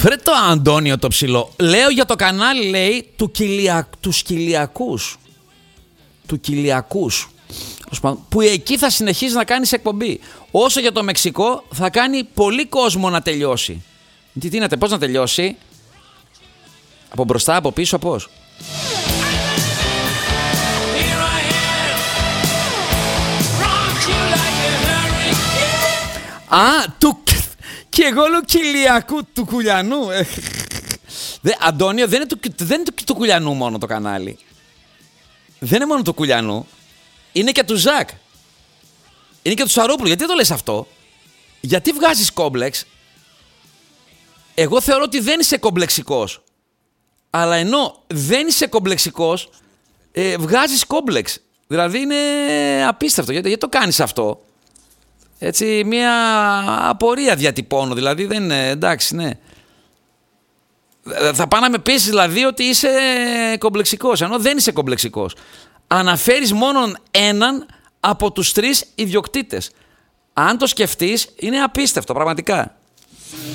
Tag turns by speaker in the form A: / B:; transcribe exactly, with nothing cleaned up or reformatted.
A: Φρε το Αντώνιο το ψηλό. Λέω για το κανάλι, λέει, του Κιλια... τους Κιλιακούς. Του Κιλιακούς. Που εκεί θα συνεχίζει να κάνει εκπομπή. Όσο για το Μεξικό θα κάνει πολύ κόσμο να τελειώσει. Τι τίνατε, πώς να τελειώσει? Από μπροστά, από πίσω, πώς? Α, του... και εγώ λέω Κιλιακού, του Κουλιανού. Δε, Αντώνιο, δεν είναι, του, δεν είναι του, του Κουλιανού μόνο το κανάλι. Δεν είναι μόνο του Κουλιανού. Είναι και του Ζακ. Είναι και του Σαρούπλου. Γιατί το λες αυτό? Γιατί βγάζεις κόμπλεξ? Εγώ θεωρώ ότι δεν είσαι κομπλεξικός. Αλλά ενώ δεν είσαι κομπλεξικός, ε, βγάζεις κόμπλεξ. Δηλαδή είναι απίστευτο. Γιατί, γιατί το κάνεις αυτό? Έτσι, μια απορία διατυπώνω. Δηλαδή δεν είναι, εντάξει, ναι. Θα πάω να με πείσεις δηλαδή ότι είσαι κομπλεξικός, ενώ δεν είσαι κομπλεξικός. Αναφέρεις μόνον έναν από τους τρεις ιδιοκτήτες. Αν το σκεφτείς, είναι απίστευτο, πραγματικά.